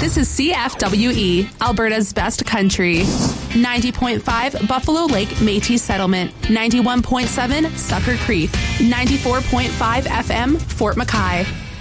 This is CFWE, Alberta's best country. 90.5 Buffalo Lake Métis Settlement. 91.7 Sucker Creek. 94.5 FM Fort McKay.